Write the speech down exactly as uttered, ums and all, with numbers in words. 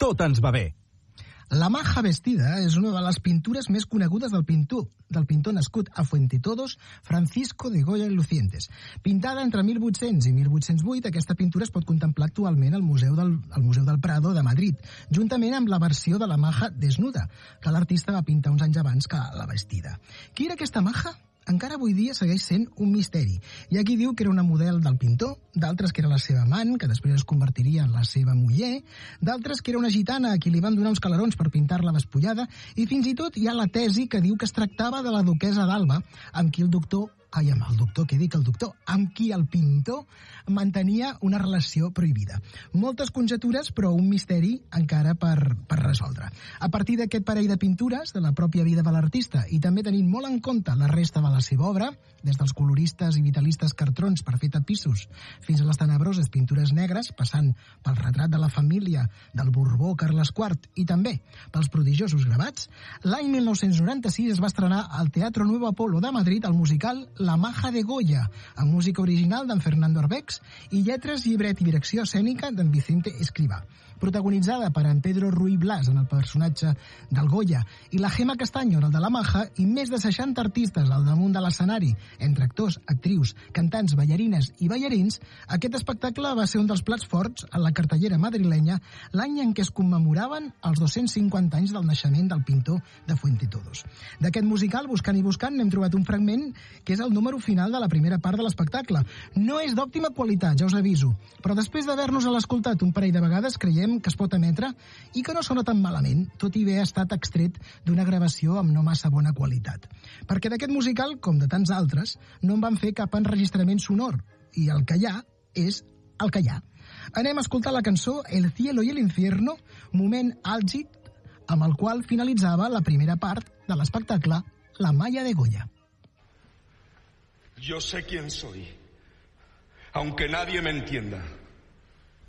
tot ens va bé. La maja vestida és una de les pintures més conegudes del pintor, del pintor nascut a Fuentetodos, Francisco de Goya y Lucientes. Pintada entre mil vuit-cents i mil vuit-cents vuit, aquesta pintura es pot contemplar actualment al Museu del, al Museu del Prado de Madrid, juntament amb la versió de la maja desnuda, que l'artista va pintar uns anys abans que la vestida. Qui era aquesta maja? Encara avui dia segueix sent un misteri. Hi ha qui diu que era una model del pintor, d'altres que era la seva amant, que després es convertiria en la seva muller, d'altres que era una gitana a qui li van donar uns calarons per pintar-la despullada, i fins i tot hi ha la tesi que diu que es tractava de la duquesa d'Alba, amb qui el doctor Ai, amb el doctor, què dic el doctor? Amb qui el pintor mantenia una relació prohibida. Moltes conjetures, però un misteri encara per, per resoldre. A partir d'aquest parell de pintures, de la pròpia vida de l'artista, i també tenint molt en compte la resta de la seva obra, des dels coloristes i vitalistes cartrons per fer tapissos, fins a les tenebroses pintures negres, passant pel retrat de la família del Borbó Carles quart i també pels prodigiosos gravats, l'any mil nou-cents noranta-sis es va estrenar al Teatro Nuevo Apolo de Madrid el musical La maja de Goya, amb música original d'en Fernando Arbex i lletres, llibret i direcció escènica d'en Vicente Escrivá. Protagonitzada per en Pedro Ruy Blas en el personatge del Goya i la Gemma Castaño en el de la Maja i més de seixanta artistes al damunt de l'escenari, entre actors, actrius, cantants, ballarines i ballarins, aquest espectacle va ser un dels plats forts en la cartellera madrilenya l'any en què es commemoraven els dos-cents cinquanta anys del naixement del pintor de Fuentetodos. D'aquest musical, buscant i buscant, n'hem trobat un fragment que és el número final de la primera part de l'espectacle. No és d'òptima qualitat, ja us aviso, però després d'haver-nos l'escoltat un parell de vegades creiem que es pot emetre i que no sona tan malament, tot i haver estat extret d'una gravació amb no massa bona qualitat. Perquè d'aquest musical, com de tants altres, no en van fer cap enregistrament sonor, i el que hi ha és el que hi ha. Anem a escoltar la cançó El cielo y el infierno, moment àlgid amb el qual finalitzava la primera part de l'espectacle La Malla de Goya. Yo sé quién soy, aunque nadie me entienda.